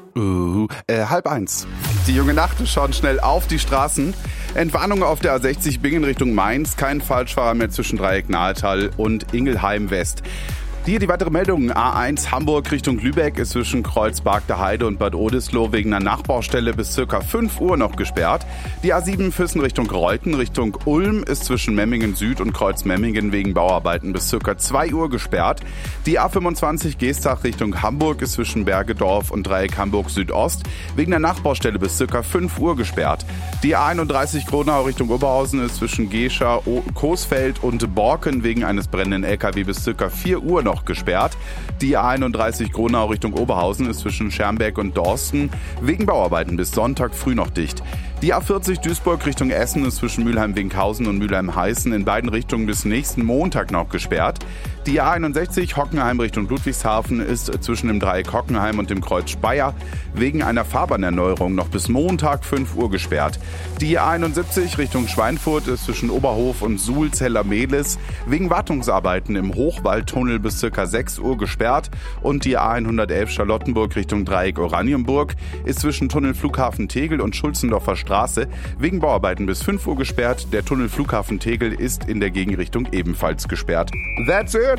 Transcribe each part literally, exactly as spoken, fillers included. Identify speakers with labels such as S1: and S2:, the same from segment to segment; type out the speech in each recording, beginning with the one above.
S1: Uh, äh, halb eins. Die junge Nacht schaut schnell auf die Straßen. Entwarnung auf der A sechzig Bingen Richtung Mainz. Kein Falschfahrer mehr zwischen Dreieck Nahetal und Ingelheim West. Hier die weitere Meldung. A eins Hamburg Richtung Lübeck ist zwischen Kreuzberg der Heide und Bad Oldesloe wegen einer Nachbaustelle bis circa fünf Uhr noch gesperrt. Die A sieben Füssen Richtung Reuten Richtung Ulm ist zwischen Memmingen Süd und Kreuzmemmingen wegen Bauarbeiten bis circa zwei Uhr gesperrt. Die A fünfundzwanzig Geestach Richtung Hamburg ist zwischen Bergedorf und Dreieck Hamburg Südost wegen einer Nachbaustelle bis circa fünf Uhr gesperrt. Die A einunddreißig Kronau Richtung Oberhausen ist zwischen Gescher, Coesfeld und Borken wegen eines brennenden L K W bis circa vier Uhr noch gesperrt. Die A einunddreißig Kronau Richtung Oberhausen ist zwischen Schermbeck und Dorsten wegen Bauarbeiten bis Sonntag früh noch dicht. Die A vierzig Duisburg Richtung Essen ist zwischen Mülheim-Winkhausen und Mülheim-Heißen in beiden Richtungen bis nächsten Montag noch gesperrt. Die A einundsechzig Hockenheim Richtung Ludwigshafen ist zwischen dem Dreieck Hockenheim und dem Kreuz Speyer wegen einer Fahrbahnerneuerung noch bis Montag fünf Uhr gesperrt. Die A einundsiebzig Richtung Schweinfurt ist zwischen Oberhof und Suhl-Zeller-Mehlis wegen Wartungsarbeiten im Hochwaldtunnel bis ca. sechs Uhr gesperrt. Und die A hundertelf Charlottenburg Richtung Dreieck Oranienburg ist zwischen Tunnel Flughafen Tegel und Schulzendorfer Straße wegen Bauarbeiten bis fünf Uhr gesperrt. Der Tunnel Flughafen Tegel ist in der Gegenrichtung ebenfalls gesperrt. That's it!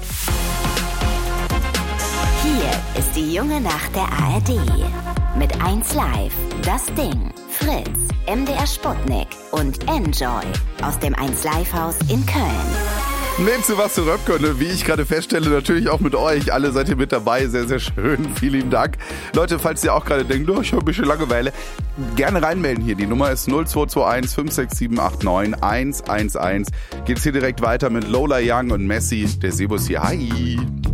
S2: Hier ist die junge Nacht der A R D. Mit eins Live, Das Ding, Fritz, M D R Sputnik und Enjoy aus dem eins Live Haus in Köln.
S1: Mit Sebastian Röpke, wie ich gerade feststelle, natürlich auch mit euch. Alle seid ihr mit dabei, sehr, sehr schön. Vielen lieben Dank. Leute, falls ihr auch gerade denkt, oh, ich habe ein bisschen Langeweile, gerne reinmelden hier. Die Nummer ist null zwei zwei eins fünf sechs sieben acht neun eins eins eins. Geht's hier direkt weiter mit Lola Young und Messi. Der Sebus hier. Hi.